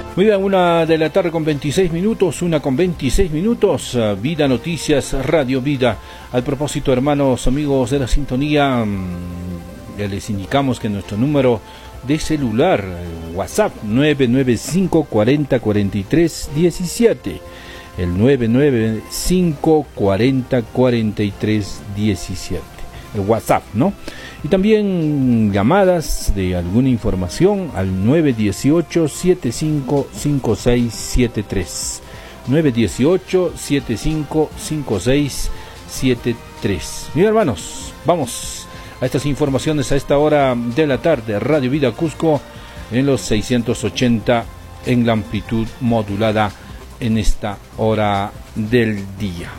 Muy bien, 1:26 PM, 1:26 PM, Vida Noticias, Radio Vida. Al propósito, hermanos, amigos de la sintonía, ya les indicamos que nuestro número de celular, WhatsApp, 995 40 43 17, el 995 40 43 17, el WhatsApp, ¿no? Y también llamadas de alguna información al 918-755673. 918-755673. Bien, hermanos, vamos a estas informaciones a esta hora de la tarde. Radio Vida Cusco en los 680 en la amplitud modulada en esta hora del día.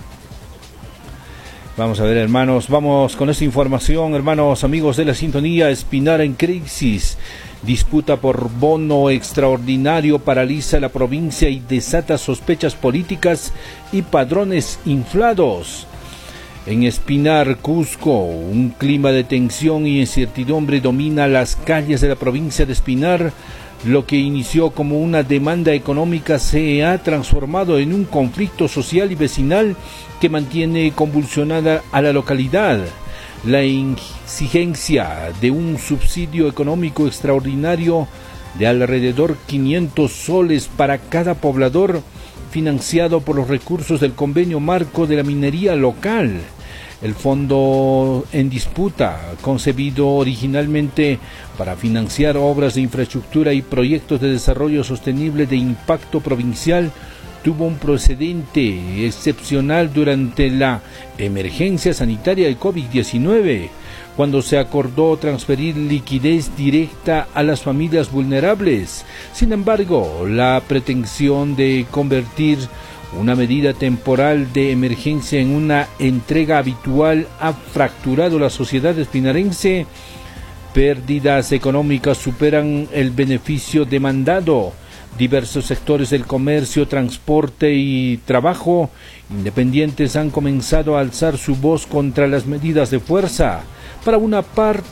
Vamos a ver, hermanos, vamos con esta información, hermanos, amigos de la sintonía. Espinar en crisis. Disputa por bono extraordinario paraliza la provincia y desata sospechas políticas y padrones inflados. En Espinar, Cusco, un clima de tensión y incertidumbre domina las calles de la provincia de Espinar. Lo que inició como una demanda económica se ha transformado en un conflicto social y vecinal que mantiene convulsionada a la localidad. La exigencia de un subsidio económico extraordinario de alrededor 500 soles para cada poblador, financiado por los recursos del convenio marco de la minería local. El fondo en disputa, concebido originalmente para financiar obras de infraestructura y proyectos de desarrollo sostenible de impacto provincial, tuvo un precedente excepcional durante la emergencia sanitaria de COVID-19, cuando se acordó transferir liquidez directa a las familias vulnerables. Sin embargo, la pretensión de convertir una medida temporal de emergencia en una entrega habitual ha fracturado la sociedad espinarense. Pérdidas económicas superan el beneficio demandado. Diversos sectores del comercio, transporte y trabajo independientes han comenzado a alzar su voz contra las medidas de fuerza. Para una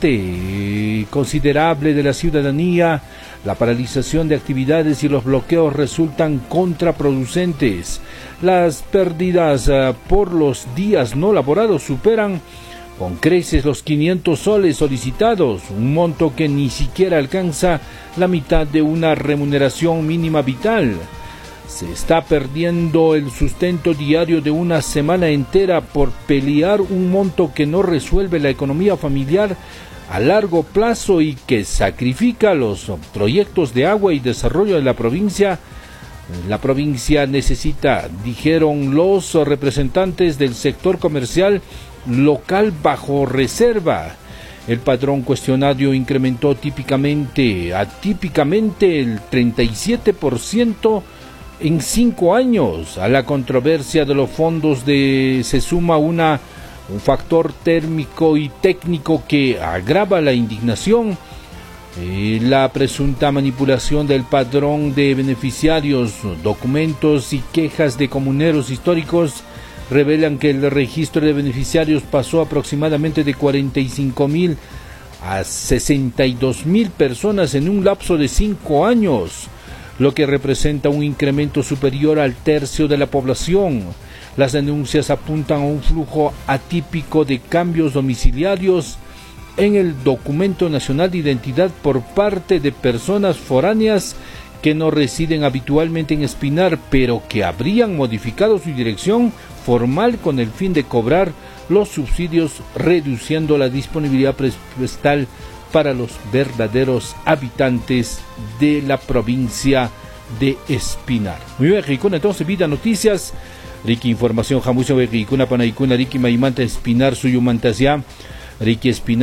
parte considerable de la ciudadanía, la paralización de actividades y los bloqueos resultan contraproducentes. Las pérdidas por los días no laborados superan con creces los 500 soles solicitados, un monto que ni siquiera alcanza la mitad de una remuneración mínima vital. Se está perdiendo el sustento diario de una semana entera por pelear un monto que no resuelve la economía familiar a largo plazo y que sacrifica los proyectos de agua y desarrollo de la provincia. La provincia necesita, dijeron los representantes del sector comercial local bajo reserva. El padrón cuestionario incrementó atípicamente el 37% en 5 años. A la controversia de los fondos se suma un factor térmico y técnico que agrava la indignación. La presunta manipulación del padrón de beneficiarios, documentos y quejas de comuneros históricos revelan que el registro de beneficiarios pasó aproximadamente de 45.000 a 62.000 personas en un lapso de 5 años, lo que representa un incremento superior al tercio de la población. Las denuncias apuntan a un flujo atípico de cambios domiciliarios en el documento nacional de identidad por parte de personas foráneas que no residen habitualmente en Espinar, pero que habrían modificado su dirección formal con el fin de cobrar los subsidios, reduciendo la disponibilidad presupuestal para los verdaderos habitantes de la provincia de Espinar. Muy bien, Ricuna, entonces, Vida Noticias, Ricky Información, Jamucho, Ricuna, Panaicuna, Ricky Maimanta, Espinar, Suyumantasia, Ricky Espinar.